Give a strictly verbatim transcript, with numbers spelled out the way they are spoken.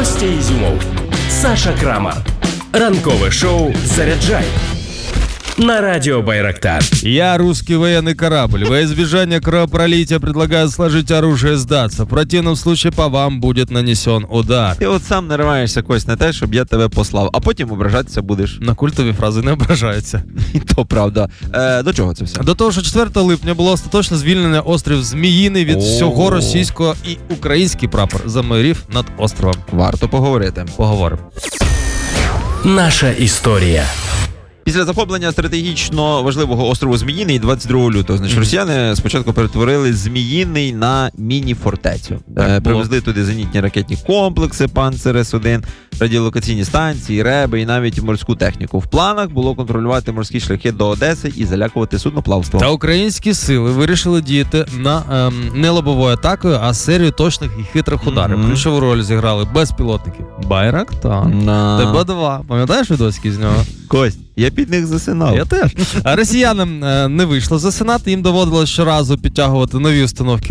Костя Ізюмов, Саша Крамар. Ранкове шоу «Заряджай» на радио Байрактар. Я русский военный корабль. Во избежание кровопролития предлагаю сложить оружие и сдаться. В противном случае по вам будет нанесен удар. Ти от сам нариваєшся, Кость, на те, щоб я тебе послав, а потім ображатися будеш. На культові фрази не ображаються. І то правда. Е, до чого це все? До того, що четвертого липня було остаточно звільнений острів Зміїний від О. всього російського і український прапор замайорів над островом. Варто поговорити. Поговоримо. Наша історія. Після захоплення стратегічно важливого острову Зміїний двадцять другого лютого, значить, Мгм. росіяни спочатку перетворили Зміїний на міні-фортецю. Так Е, було. привезли туди зенітні ракетні комплекси, Панцер С один, радіолокаційні станції, реби і навіть морську техніку. В планах було контролювати морські шляхи до Одеси і залякувати судноплавство. Та українські сили вирішили діяти на ем, не лобовою атакою, а серію точних і хитрих ударів. Мгм. Ключову роль зіграли безпілотники. Байрактар. На... Т Б два. Пам'ятаєш відосики з нього? Кость, я під них засинав. Я теж. А росіянам е, не вийшло засинати, їм доводилось щоразу підтягувати нові установки